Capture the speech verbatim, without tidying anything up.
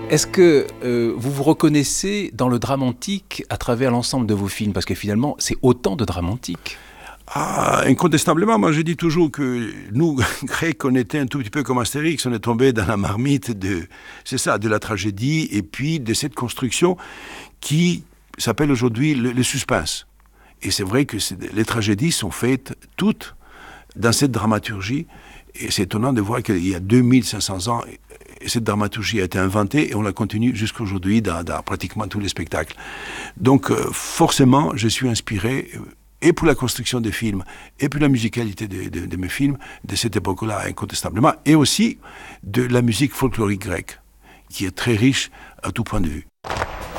Est-ce que euh, vous vous reconnaissez dans le drame antique à travers l'ensemble de vos films? Parce que finalement, c'est autant de drame antique. Ah, incontestablement, moi je dis toujours que nous, Grecs, on était un tout petit peu comme Astérix, on est tombé dans la marmite de, c'est ça, de la tragédie et puis de cette construction qui s'appelle aujourd'hui le, le suspense. Et c'est vrai que les tragédies sont faites toutes dans cette dramaturgie. Et c'est étonnant de voir qu'il y a deux mille cinq cents ans, cette dramaturgie a été inventée et on la continue jusqu'à aujourd'hui dans, dans pratiquement tous les spectacles. Donc euh, forcément, je suis inspiré, euh, et pour la construction des films, et pour la musicalité de, de, de mes films, de cette époque-là, incontestablement, et aussi de la musique folklorique grecque, qui est très riche à tout point de vue.